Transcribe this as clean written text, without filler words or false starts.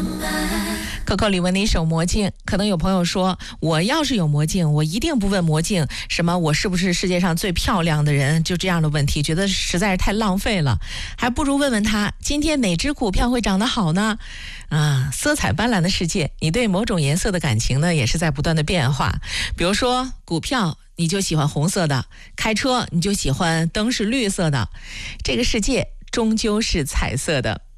Coco 李玟的一首《魔镜》，可能有朋友说，我要是有魔镜，我一定不问魔镜什么我是不是世界上最漂亮的人，就这样的问题，觉得实在是太浪费了，还不如问问他今天哪只股票会涨得好呢？色彩斑斓的世界，你对某种颜色的感情呢，也是在不断的变化。比如说股票，你就喜欢红色的；开车，你就喜欢灯是绿色的。这个世界终究是彩色的。